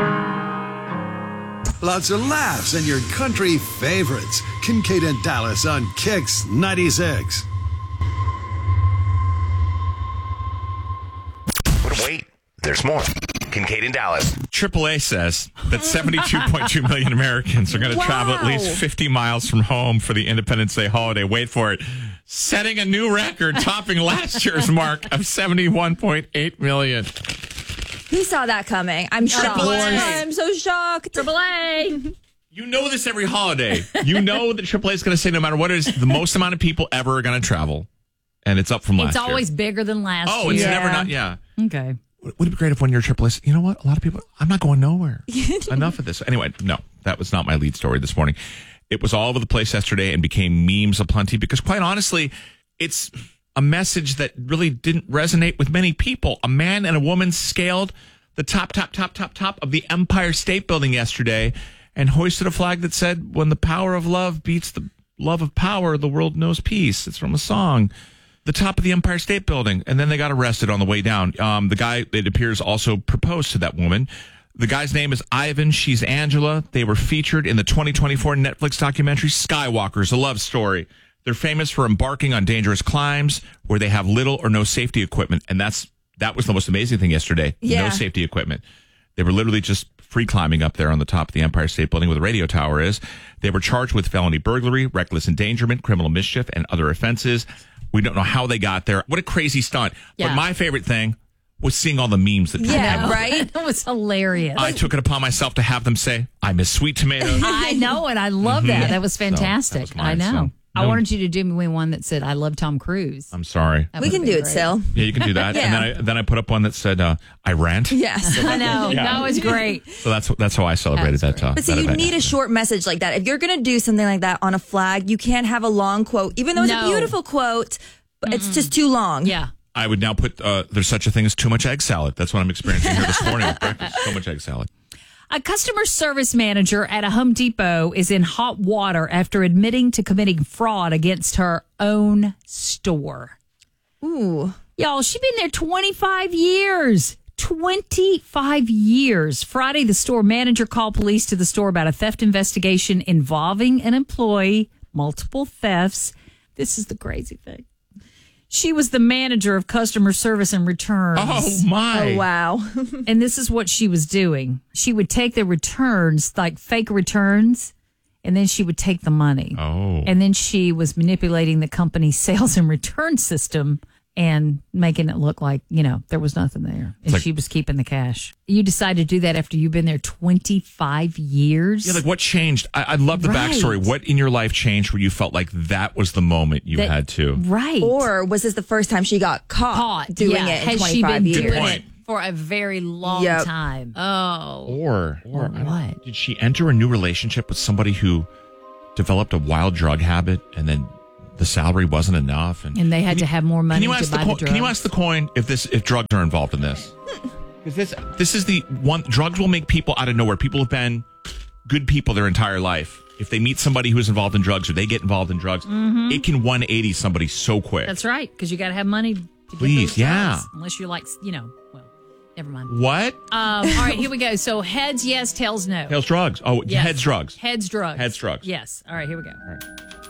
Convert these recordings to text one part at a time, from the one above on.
Lots of laughs and your country favorites. Kincaid and Dallas on Kix 96. But wait, there's more. Kincaid and Dallas. AAA says that 72.2 million Americans are going to travel at least 50 miles from home for the Independence Day holiday. Wait for it. Setting a new record, topping last year's mark of 71.8 million. Who saw that coming? I'm shocked. I'm so shocked. AAA. You know this every holiday. You know that AAA is going to say no matter what it is, the most amount of people ever are going to travel. And it's up from last year. It's always bigger than last year. Oh, it's never not. Yeah. Okay. Would it be great if 1 year AAA, you know what? A lot of people, I'm not going nowhere. Enough of this. Anyway, no, that was not my lead story this morning. It was all over the place yesterday and became memes aplenty because quite honestly, it's a message that really didn't resonate with many people. A man and a woman scaled the top of the Empire State Building yesterday and hoisted a flag that said, when the power of love beats the love of power, the world knows peace. It's from a song. The top of the Empire State Building. And then they got arrested on the way down. The guy, it appears, also proposed to that woman. The guy's name is Ivan. She's Angela. They were featured in the 2024 Netflix documentary Skywalkers, a love story. They're famous for embarking on dangerous climbs where they have little or no safety equipment. And that was the most amazing thing yesterday. Yeah. No safety equipment. They were literally just free climbing up there on the top of the Empire State Building where the radio tower is. They were charged with felony burglary, reckless endangerment, criminal mischief, and other offenses. We don't know how they got there. What a crazy stunt. Yeah. But my favorite thing was seeing all the memes that people came up with. Right? That was hilarious. I took it upon myself to have them say, I miss sweet tomatoes. I know, and I love that. That was fantastic. So, that was mine, I know. so, I wanted you to do me one that said, I love Tom Cruise. I'm sorry. We can do it still. Yeah, you can do that. And then I put up one that said, I rant. Yes. I know. That was great. So that's how I celebrated that. But see, you need a short message like that. If you're going to do something like that on a flag, you can't have a long quote, even though it's a beautiful quote, but it's just too long. Yeah. I would now put, there's such a thing as too much egg salad. That's what I'm experiencing here this morning with breakfast. So much egg salad. A customer service manager at a Home Depot is in hot water after admitting to committing fraud against her own store. Ooh. Y'all, she's been there 25 years. 25 years. Friday, the store manager called police to the store about a theft investigation involving an employee, multiple thefts. This is the crazy thing. She was the manager of customer service and returns. Oh, my. Oh, wow. And this is what she was doing. She would take the returns, like fake returns, and then she would take the money. Oh. And then she was manipulating the company's sales and return system and making it look like, there was nothing there. And she was keeping the cash. You decided to do that after you've been there 25 years? Yeah, like what changed? I love the backstory. What in your life changed where you felt like that was the moment you had to? Right. Or was this the first time she got caught doing it in 25 years? Has she been doing it for a very long time? Oh. Or what? Did she enter a new relationship with somebody who developed a wild drug habit and then the salary wasn't enough, and they had to have more money to buy the drugs? Can you ask the coin if drugs are involved in this? Because this is the one. Drugs will make people out of nowhere. People have been good people their entire life. If they meet somebody who is involved in drugs or they get involved in drugs, it can 180 somebody so quick. That's right, because you got to have money to Please, get those drugs, unless you're like, well, never mind. What? All right, here we go. So heads, yes, tails, no. Tails, drugs. Oh, yes. Heads, drugs. Heads, drugs. Heads, drugs. Yes. All right, here we go. All right.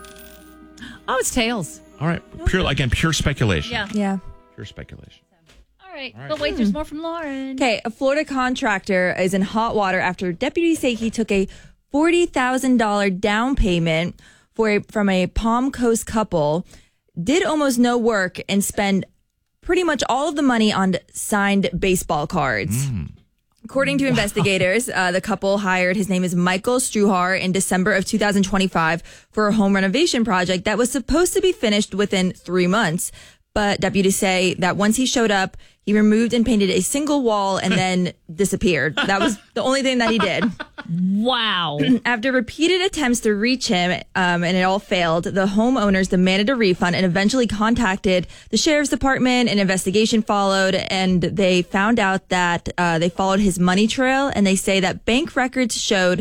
Oh, it's tails. All right. Pure speculation. Yeah. Pure speculation. All right. But wait, there's more from Lauren. Okay, a Florida contractor is in hot water after deputies say he took a $40,000 down payment from a Palm Coast couple, did almost no work, and spent pretty much all of the money on signed baseball cards. According to investigators, the couple hired, his name is Michael Struhar, in December of 2025 for a home renovation project that was supposed to be finished within 3 months. But deputies say that once he showed up, he removed and painted a single wall and then disappeared. That was the only thing that he did. Wow. After repeated attempts to reach him, and it all failed, the homeowners demanded a refund and eventually contacted the sheriff's department. An investigation followed, and they found out that they followed his money trail, and they say that bank records showed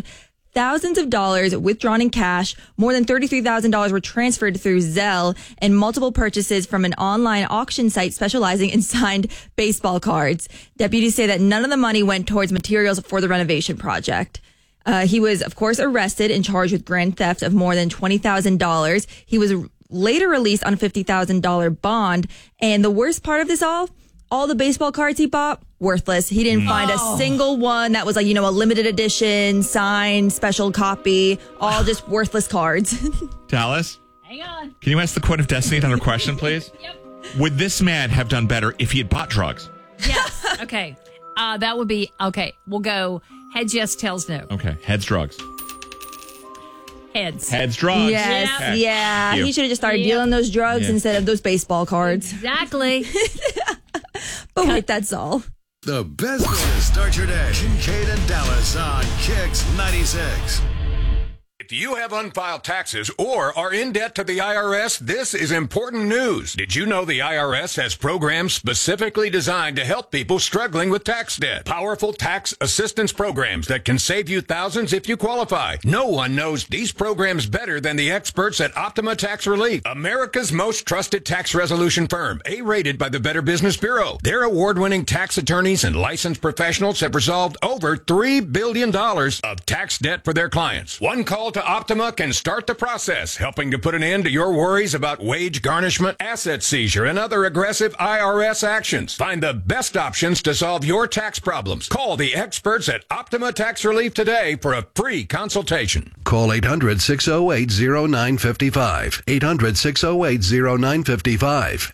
thousands of dollars withdrawn in cash. More than $33,000 were transferred through Zelle and multiple purchases from an online auction site specializing in signed baseball cards. Deputies say that none of the money went towards materials for the renovation project. He was, of course, arrested and charged with grand theft of more than $20,000. He was later released on a $50,000 bond. And the worst part of this all the baseball cards he bought, worthless. He didn't find a single one that was like, a limited edition, signed, special copy, all just worthless cards. Dallas? Hang on. Can you ask the Queen of Destiny another question, please? Yep. Would this man have done better if he had bought drugs? Yes. Okay. That would be, okay. We'll go heads yes, tails no. Okay. Heads, drugs. Heads. Heads, drugs. Yes, Okay. yeah. You. He should have just started dealing those drugs instead of those baseball cards. Exactly. But wait, that's all. The best way to start your day. Kincaid and Dallas on Kicks 96. If you have unfiled taxes or are in debt to the IRS, this is important news. Did you know the IRS has programs specifically designed to help people struggling with tax debt? Powerful tax assistance programs that can save you thousands if you qualify. No one knows these programs better than the experts at Optima Tax Relief, America's most trusted tax resolution firm, A-rated by the Better Business Bureau. Their award-winning tax attorneys and licensed professionals have resolved over $3 billion of tax debt for their clients. One call to Optima can start the process, helping to put an end to your worries about wage garnishment, asset seizure, and other aggressive IRS actions. Find the best options to solve your tax problems. Call the experts at Optima Tax Relief today for a free consultation. Call 800-608-0955. 800-608-0955.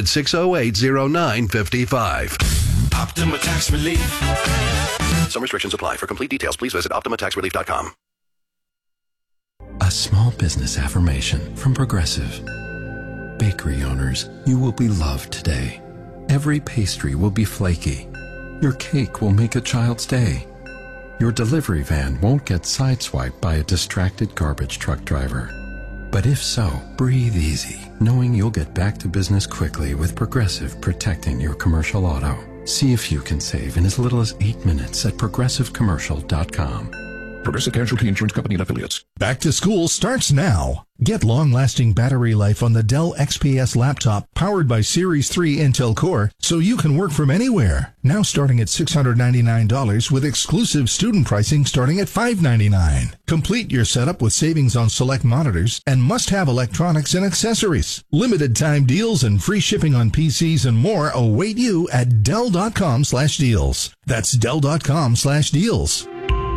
800-608-0955. Optima Tax Relief. Some restrictions apply. For complete details, please visit OptimaTaxRelief.com. A small business affirmation from Progressive. Bakery owners, you will be loved today. Every pastry will be flaky. Your cake will make a child's day. Your delivery van won't get sideswiped by a distracted garbage truck driver. But if so, breathe easy, knowing you'll get back to business quickly with Progressive protecting your commercial auto. See if you can save in as little as 8 minutes at ProgressiveCommercial.com. Progressive Casualty Insurance Company and Affiliates. Back to school starts now. Get long-lasting battery life on the Dell XPS laptop powered by Series 3 Intel Core so you can work from anywhere. Now starting at $699 with exclusive student pricing starting at $599. Complete your setup with savings on select monitors and must-have electronics and accessories. Limited time deals and free shipping on PCs and more await you at Dell.com/deals. That's Dell.com/deals.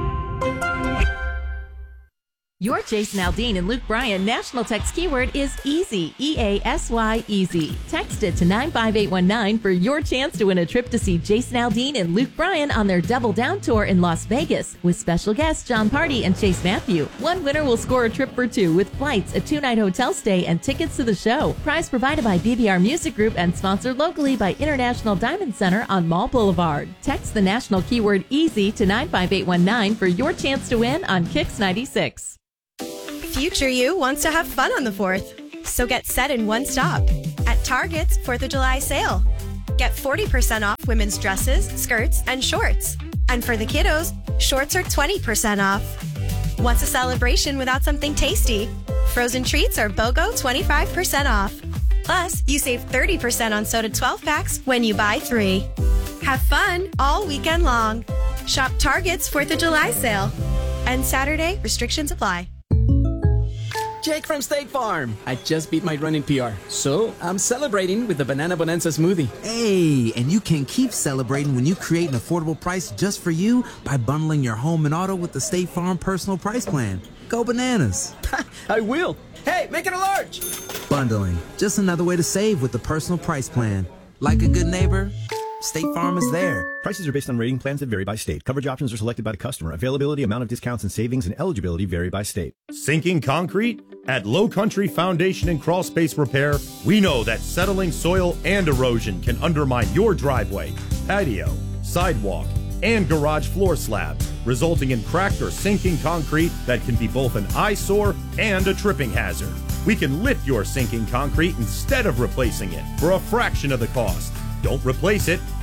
Your Jason Aldean and Luke Bryan national text keyword is EASY, EASY, easy. Text it to 95819 for your chance to win a trip to see Jason Aldean and Luke Bryan on their Double Down tour in Las Vegas with special guests John Party and Chase Matthew. One winner will score a trip for two with flights, a 2-night hotel stay, and tickets to the show. Prize provided by BBR Music Group and sponsored locally by International Diamond Center on Mall Boulevard. Text the national keyword EASY to 95819 for your chance to win on Kicks 96. Future you wants to have fun on the 4th, so get set in one stop at Target's 4th of July sale. Get 40% off women's dresses, skirts, and shorts. And for the kiddos, shorts are 20% off. What's a celebration without something tasty? Frozen treats are BOGO 25% off. Plus, you save 30% on soda 12-packs when you buy 3. Have fun all weekend long. Shop Target's 4th of July sale. And Saturday, restrictions apply. Jake from State Farm. I just beat my running PR, so I'm celebrating with the Banana Bonanza smoothie. Hey, and you can keep celebrating when you create an affordable price just for you by bundling your home and auto with the State Farm Personal Price Plan. Go bananas. I will. Hey, make it a large. Bundling, just another way to save with the Personal Price Plan. Like a good neighbor, State Farm is there. Prices are based on rating plans that vary by state. Coverage options are selected by the customer. Availability, amount of discounts and savings, and eligibility vary by state. Sinking concrete? At Low Country Foundation and Crawl Space Repair, we know that settling soil and erosion can undermine your driveway, patio, sidewalk, and garage floor slabs, resulting in cracked or sinking concrete that can be both an eyesore and a tripping hazard. We can lift your sinking concrete instead of replacing it for a fraction of the cost. Don't replace it,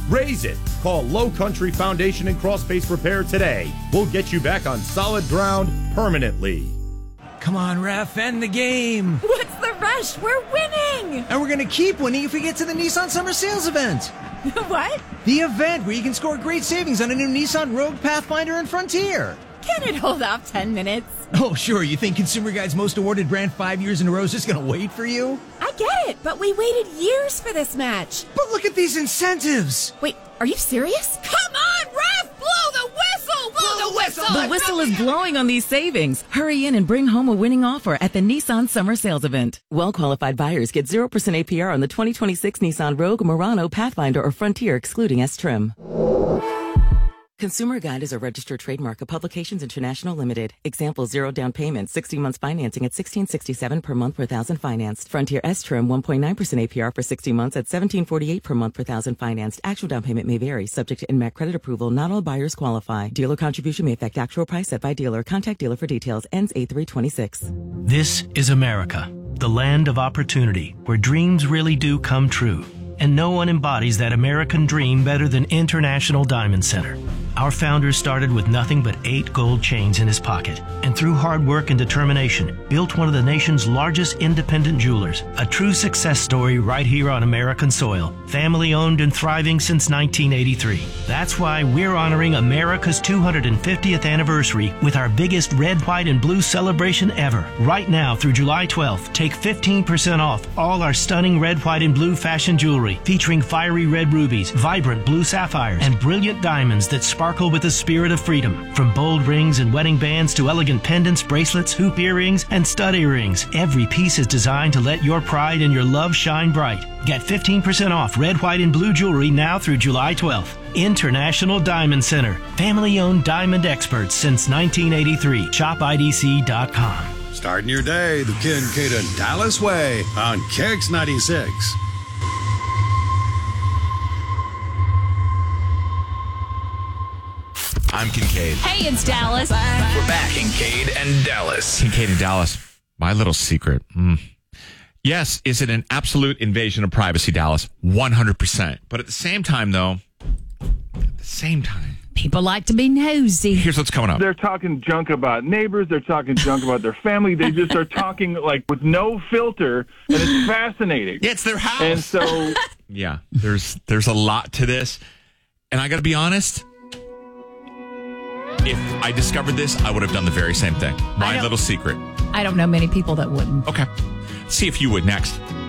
Raise it. Call Low Country Foundation and Crawl Space Repair today. We'll get you back on solid ground permanently. Come on, ref, end the game. What's the rush? We're winning. And we're going to keep winning if we get to the Nissan Summer Sales event. What? The event where you can score great savings on a new Nissan Rogue, Pathfinder, and Frontier. Can it hold off 10 minutes? Oh, sure. You think Consumer Guide's most awarded brand 5 years in a row is just going to wait for you? I get it, but we waited years for this match. But look at these incentives. Wait, are you serious? Come on, ref! Blow the whistle! Blow the whistle! The whistle is blowing on these savings. Hurry in and bring home a winning offer at the Nissan Summer Sales Event. Well-qualified buyers get 0% APR on the 2026 Nissan Rogue, Murano, Pathfinder, or Frontier, excluding S-Trim. Consumer Guide is a registered trademark of Publications International Limited. Example, 0 down payment, 60 months financing at $16.67 per month per thousand financed. Frontier S-Trim, 1.9% APR for 60 months at $17.48 per month per thousand financed. Actual down payment may vary, subject to INMAC credit approval. Not all buyers qualify. Dealer contribution may affect actual price set by dealer. Contact dealer for details. Ends 8/3/26. This is America, the land of opportunity, where dreams really do come true. And no one embodies that American dream better than International Diamond Center. Our founder started with nothing but 8 gold chains in his pocket, and through hard work and determination, built one of the nation's largest independent jewelers. A true success story right here on American soil. Family owned and thriving since 1983. That's why we're honoring America's 250th anniversary with our biggest red, white, and blue celebration ever. Right now through July 12th, take 15% off all our stunning red, white, and blue fashion jewelry, featuring fiery red rubies, vibrant blue sapphires, and brilliant diamonds that sparkle with the spirit of freedom. From bold rings and wedding bands to elegant pendants, bracelets, hoop earrings, and stud earrings, every piece is designed to let your pride and your love shine bright. Get 15% off red, white, and blue jewelry now through July 12th. International Diamond Center. Family-owned diamond experts since 1983. ShopIDC.com. Starting your day the Kincaid and Dallas way on Kicks 96. I'm Kincaid. Hey, it's Dallas. We're back, Kincaid and Dallas. Kincaid and Dallas. My little secret. Yes, is it an absolute invasion of privacy, Dallas? 100%. But at the same time, though, people like to be nosy. Here's what's coming up. They're talking junk about neighbors. They're talking junk about their family. They just are talking like with no filter, and it's fascinating. Yeah, it's their house. And so, yeah, there's a lot to this, and I got to be honest. If I discovered this, I would have done the very same thing. My little secret. I don't know many people that wouldn't. Okay. See if you would next.